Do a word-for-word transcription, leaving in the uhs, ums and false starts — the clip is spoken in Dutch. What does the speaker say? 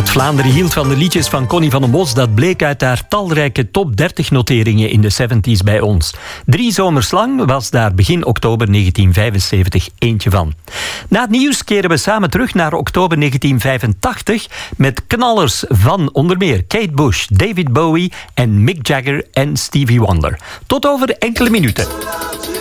Dat Vlaanderen hield van de liedjes van Connie van den Bos, dat bleek uit haar talrijke top dertig noteringen in de zeventig's bij ons. Drie zomers lang was daar begin oktober negentien vijfenzeventig eentje van. Na het nieuws keren we samen terug naar oktober negentien vijfentachtig met knallers van onder meer Kate Bush, David Bowie en Mick Jagger en Stevie Wonder. Tot over enkele minuten.